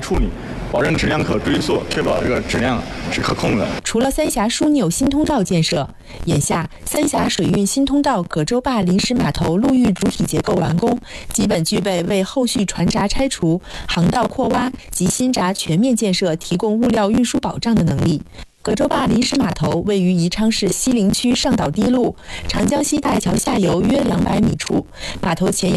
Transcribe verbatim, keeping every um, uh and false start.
处理，保证质量可追溯，确保这个质量是可控的。 除了三峡枢纽新通道建设，眼下三峡水运新通道葛洲坝临时码头陆域主体结构完工，基本具备为后续船闸拆除、航道扩挖及新闸全面建设提供物料运输保障的能力。葛洲坝临时码头位于宜昌市西陵区上岛堤路长江西大桥下游约两百米处，码头前